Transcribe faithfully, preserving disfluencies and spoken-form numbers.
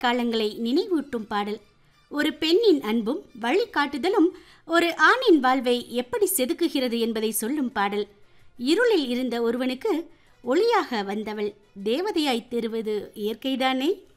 காலங்களை நினைவூட்டும் பாடல். ஒரு பெண்ணின் அன்பும் வழிகாட்டுதலும் ஒரு ஆணின் வாழ்வை எப்படி செதுக்குகிறது என்பதை சொல்லும் பாடல். இருளில் இருந்த ஒருவனுக்கு ஒளியாக வந்தவள் தேவதையாய் தெருவது இயற்கைதானே?